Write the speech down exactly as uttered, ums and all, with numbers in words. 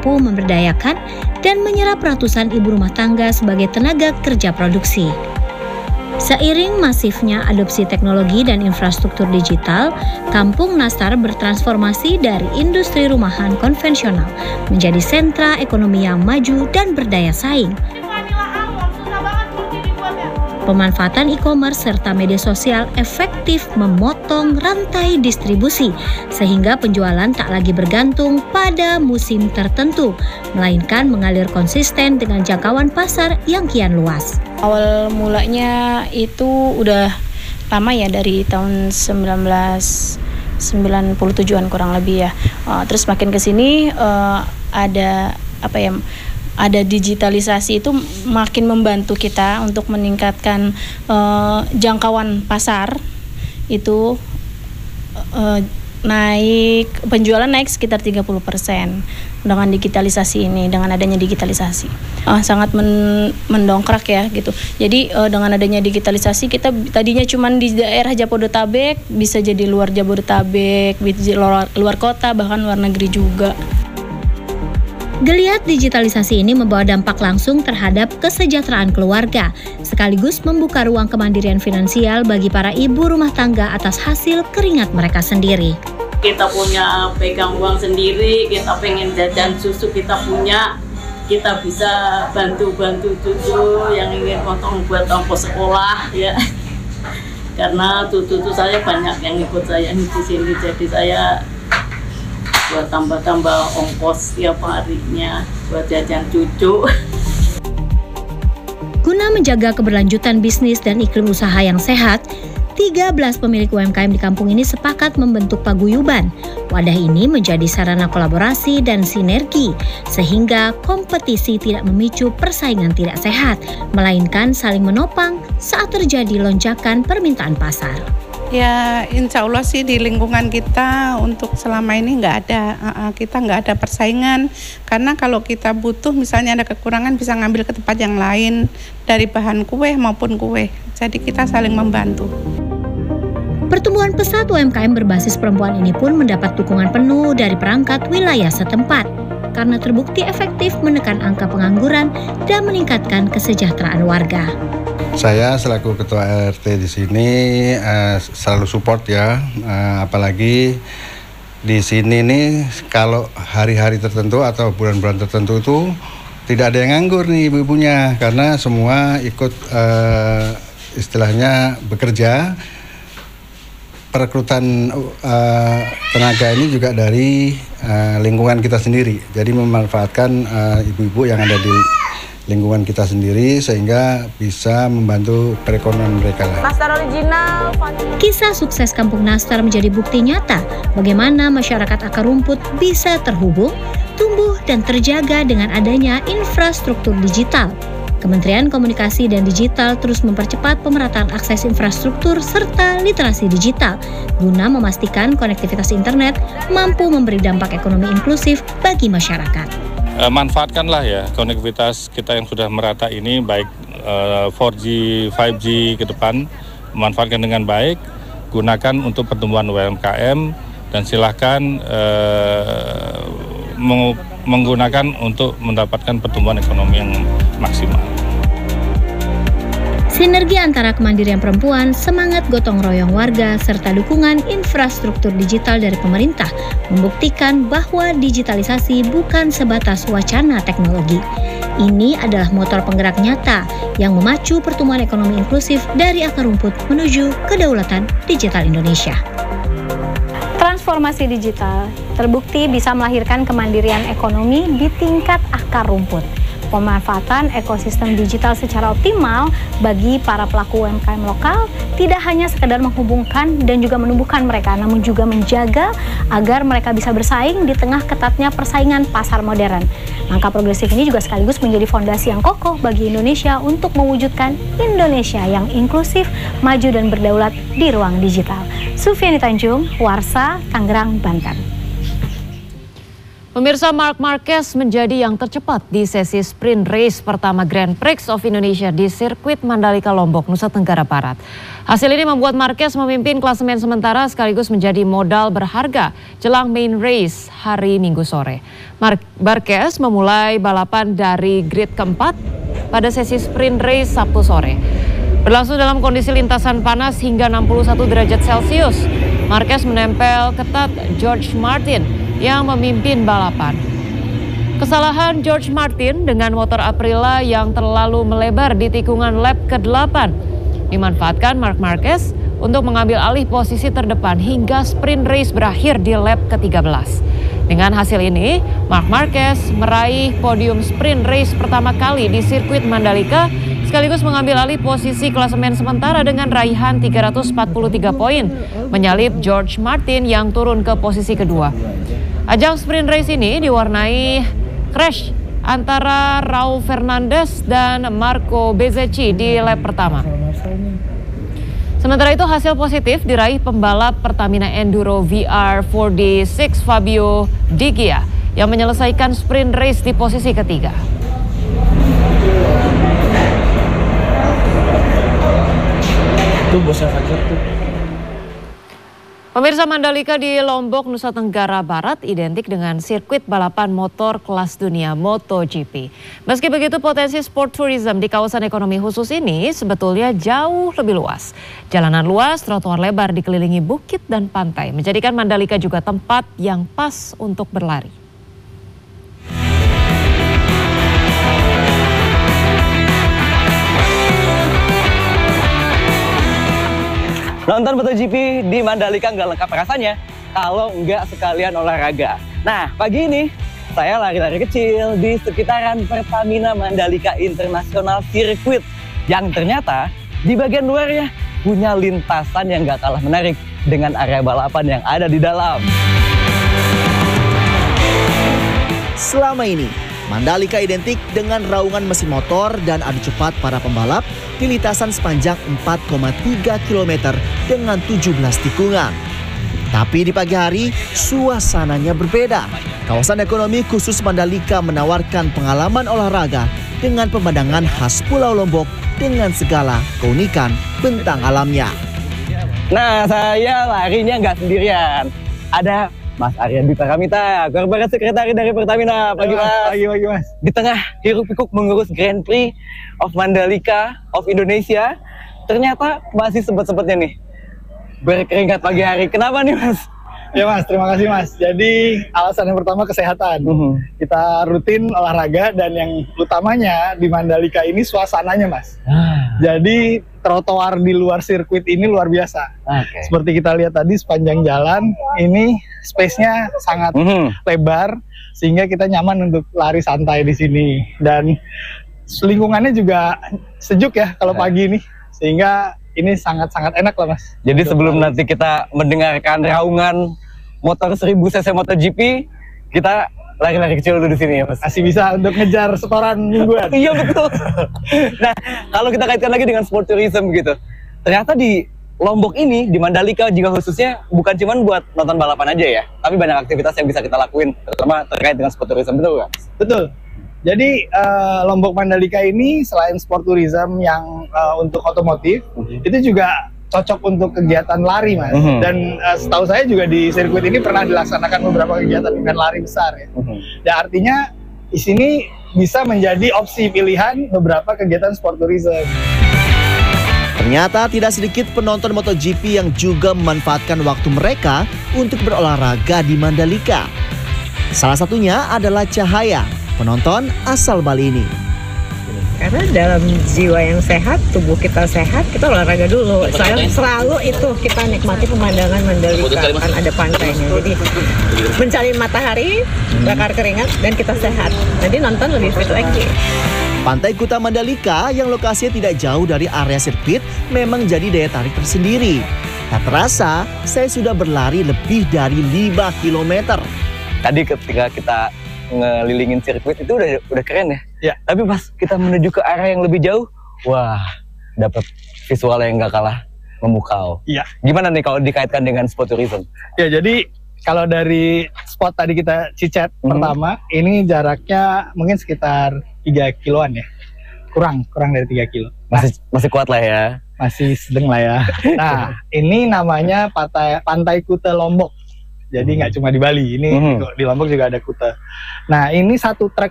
mampu memberdayakan dan menyerap ratusan ibu rumah tangga sebagai tenaga kerja produksi. Seiring masifnya adopsi teknologi dan infrastruktur digital, Kampung Nastar bertransformasi dari industri rumahan konvensional menjadi sentra ekonomi yang maju dan berdaya saing. Pemanfaatan e-commerce serta media sosial efektif memotong rantai distribusi sehingga penjualan tak lagi bergantung pada musim tertentu, melainkan mengalir konsisten dengan jangkauan pasar yang kian luas. Awal mulanya itu udah lama ya, dari tahun sembilan belas sembilan puluh tujuh-an kurang lebih ya. Uh, terus makin ke sini uh, ada apa ya? Ada digitalisasi itu makin membantu kita untuk meningkatkan uh, jangkauan pasar itu uh, naik, penjualan naik sekitar tiga puluh persen dengan digitalisasi ini, dengan adanya digitalisasi. Uh, sangat men, mendongkrak ya gitu. Jadi uh, dengan adanya digitalisasi kita tadinya cuma di daerah Jabodetabek bisa jadi luar Jabodetabek, luar, luar kota, bahkan luar negeri juga. Geliat digitalisasi ini membawa dampak langsung terhadap kesejahteraan keluarga, sekaligus membuka ruang kemandirian finansial bagi para ibu rumah tangga atas hasil keringat mereka sendiri. Kita punya pegang uang sendiri, kita pengen jajan susu kita punya, kita bisa bantu-bantu cucu yang ingin potong buat ongkos sekolah ya. Karena cucu-cucu saya banyak yang ikut saya di sini, jadi saya buat tambah-tambah ongkos tiap harinya buat jajan cucu. Guna menjaga keberlanjutan bisnis dan iklim usaha yang sehat, tiga belas pemilik U M K M di kampung ini sepakat membentuk paguyuban. Wadah ini menjadi sarana kolaborasi dan sinergi, sehingga kompetisi tidak memicu persaingan tidak sehat, melainkan saling menopang saat terjadi lonjakan permintaan pasar. Ya, insya Allah sih di lingkungan kita untuk selama ini nggak ada, uh, kita nggak ada persaingan. Karena kalau kita butuh, misalnya ada kekurangan, bisa ngambil ke tempat yang lain dari bahan kue maupun kue. Jadi kita saling membantu. Pertumbuhan pesat U M K M berbasis perempuan ini pun mendapat dukungan penuh dari perangkat wilayah setempat, karena terbukti efektif menekan angka pengangguran dan meningkatkan kesejahteraan warga. Saya selaku ketua R T di sini uh, selalu support ya, uh, apalagi di sini nih kalau hari-hari tertentu atau bulan-bulan tertentu itu tidak ada yang nganggur nih ibu-ibunya, karena semua ikut uh, istilahnya bekerja. Perekrutan uh, tenaga ini juga dari uh, lingkungan kita sendiri, jadi memanfaatkan uh, ibu-ibu yang ada di lingkungan kita sendiri sehingga bisa membantu perekonomian mereka. Nastar original. Kisah sukses Kampung Nastar menjadi bukti nyata bagaimana masyarakat akar rumput bisa terhubung, tumbuh dan terjaga dengan adanya infrastruktur digital. Kementerian Komunikasi dan Digital terus mempercepat pemerataan akses infrastruktur serta literasi digital guna memastikan konektivitas internet mampu memberi dampak ekonomi inklusif bagi masyarakat. E, manfaatkanlah ya konektivitas kita yang sudah merata ini, baik e, empat G, lima G ke depan, manfaatkan dengan baik, gunakan untuk pertumbuhan U M K M dan silakan e, meng, menggunakan untuk mendapatkan pertumbuhan ekonomi yang maksimal. Sinergi antara kemandirian perempuan, semangat gotong royong warga, serta dukungan infrastruktur digital dari pemerintah membuktikan bahwa digitalisasi bukan sebatas wacana teknologi. Ini adalah motor penggerak nyata yang memacu pertumbuhan ekonomi inklusif dari akar rumput menuju kedaulatan digital Indonesia. Transformasi digital terbukti bisa melahirkan kemandirian ekonomi di tingkat akar rumput. Pemanfaatan ekosistem digital secara optimal bagi para pelaku U M K M lokal tidak hanya sekedar menghubungkan dan juga menumbuhkan mereka, namun juga menjaga agar mereka bisa bersaing di tengah ketatnya persaingan pasar modern. Langkah progresif ini juga sekaligus menjadi fondasi yang kokoh bagi Indonesia untuk mewujudkan Indonesia yang inklusif, maju dan berdaulat di ruang digital. Sufiani Tanjung, Warsa, Tangerang, Banten. Pemirsa, Marc Marquez menjadi yang tercepat di sesi sprint race pertama Grand Prix of Indonesia di sirkuit Mandalika Lombok, Nusa Tenggara Barat. Hasil ini membuat Marquez memimpin klasemen sementara sekaligus menjadi modal berharga jelang main race hari Minggu sore. Marquez memulai balapan dari grid keempat pada sesi sprint race Sabtu sore. Berlangsung dalam kondisi lintasan panas hingga enam puluh satu derajat Celcius. Marquez menempel ketat George Martin yang memimpin balapan. Kesalahan George Martin dengan motor Aprilia yang terlalu melebar di tikungan lap ke delapan dimanfaatkan Marc Marquez untuk mengambil alih posisi terdepan hingga sprint race berakhir di lap ke tiga belas. Dengan hasil ini, Marc Marquez meraih podium sprint race pertama kali di sirkuit Mandalika sekaligus mengambil alih posisi klasemen sementara dengan raihan tiga ratus empat puluh tiga poin, menyalip George Martin yang turun ke posisi kedua. Ajang sprint race ini diwarnai crash antara Raul Fernandez dan Marco Bezzecchi di lap pertama. Sementara itu hasil positif diraih pembalap Pertamina Enduro V R empat D enam Fabio Di Gia yang menyelesaikan sprint race di posisi ketiga. Itu bosnya Fajar tuh. Pemirsa, Mandalika di Lombok, Nusa Tenggara Barat identik dengan sirkuit balapan motor kelas dunia MotoGP. Meski begitu, potensi sport tourism di kawasan ekonomi khusus ini sebetulnya jauh lebih luas. Jalanan luas, trotoar lebar dikelilingi bukit dan pantai, menjadikan Mandalika juga tempat yang pas untuk berlari. Nonton MotoGP di Mandalika nggak lengkap rasanya kalau nggak sekalian olahraga. Nah, pagi ini saya lari-lari kecil di sekitaran Pertamina Mandalika International Circuit yang ternyata di bagian luarnya punya lintasan yang nggak kalah menarik dengan area balapan yang ada di dalam. Selama ini, Mandalika identik dengan raungan mesin motor dan adu cepat para pembalap di lintasan sepanjang empat koma tiga kilometer dengan tujuh belas tikungan. Tapi di pagi hari, suasananya berbeda. Kawasan ekonomi khusus Mandalika menawarkan pengalaman olahraga dengan pemandangan khas Pulau Lombok dengan segala keunikan bentang alamnya. Nah, saya larinya nggak sendirian. Ada Mas Arya Dwi Paramita, Korporat Sekretari dari Pertamina. Pagi Mas. Pagi, pagi Mas. Di tengah hiruk pikuk mengurus Grand Prix of Mandalika of Indonesia, ternyata masih sempet-sempetnya nih berkeringat pagi hari. Kenapa nih Mas? Ya Mas, terima kasih Mas. Jadi alasan yang pertama kesehatan. Uh-huh. Kita rutin olahraga dan yang utamanya di Mandalika ini suasananya Mas. Ah. Jadi trotoar di luar sirkuit ini luar biasa. Okay. Seperti kita lihat tadi sepanjang jalan ini space-nya sangat uh-huh. lebar sehingga kita nyaman untuk lari santai di sini dan lingkungannya juga sejuk ya kalau pagi ini sehingga ini sangat-sangat enak lah Mas. Jadi sebelum nanti kita mendengarkan raungan motor seribu cc MotoGP, kita lari-lari kecil dulu di sini ya Mas. Masih bisa untuk ngejar setoran mingguan. Iya betul. Nah, kalau kita kaitkan lagi dengan sport tourism gitu, ternyata di Lombok ini, di Mandalika juga khususnya bukan cuma buat nonton balapan aja ya, tapi banyak aktivitas yang bisa kita lakuin, terutama terkait dengan sport tourism, betul nggak? Betul. Jadi uh, Lombok Mandalika ini selain sport tourism yang uh, untuk otomotif, uh-huh. itu juga cocok untuk kegiatan lari Mas. Uh-huh. Dan uh, setahu saya juga di sirkuit ini pernah dilaksanakan beberapa kegiatan dengan lari besar ya. Uh-huh. Dan artinya di sini bisa menjadi opsi pilihan beberapa kegiatan sport tourism. Ternyata tidak sedikit penonton MotoGP yang juga memanfaatkan waktu mereka untuk berolahraga di Mandalika. Salah satunya adalah Cahaya, penonton asal Bali ini. Karena dalam jiwa yang sehat, tubuh kita sehat, kita olahraga dulu. Selalu, selalu itu kita nikmati pemandangan Mandalika, kan ada pantainya. Jadi mencari matahari, bakar keringat, dan kita sehat. Jadi nonton lebih fit lagi. Pantai Kuta Mandalika yang lokasinya tidak jauh dari area sirkuit memang jadi daya tarik tersendiri. Tak terasa, saya sudah berlari lebih dari lima kilometer. Tadi ketika kita ngelilingin sirkuit itu udah udah keren ya. Ya. Tapi pas kita menuju ke area yang lebih jauh, wah, dapat visual yang nggak kalah memukau. Iya. Gimana nih kalau dikaitkan dengan sport tourism? Ya, jadi kalau dari spot tadi kita cicet Hmm. pertama, ini jaraknya mungkin sekitar tiga kiloan ya. Kurang, kurang dari tiga kilo. Masih masih kuat lah ya. Masih sedang lah ya. Nah, ini namanya Pantai, Pantai Kuta Lombok. Jadi nggak cuma di Bali, ini Hmm. di Lombok juga ada Kuta. Nah, ini satu trek